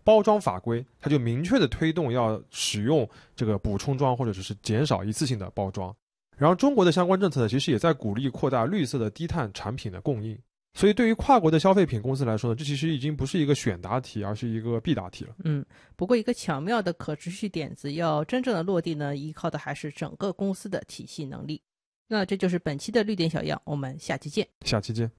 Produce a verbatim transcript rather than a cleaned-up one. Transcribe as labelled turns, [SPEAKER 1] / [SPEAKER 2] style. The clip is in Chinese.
[SPEAKER 1] 包装法规，它就明确的推动要使用这个补充装或者是减少一次性的包装。然后中国的相关政策呢，其实也在鼓励扩大绿色的低碳产品的供应。所以对于跨国的消费品公司来说呢，这其实已经不是一个选答题，而是一个必答题了。
[SPEAKER 2] 嗯，不过一个巧妙的可持续点子要真正的落地呢，依靠的还是整个公司的体系能力。那这就是本期的绿点小样，我们下期见。
[SPEAKER 1] 下期见。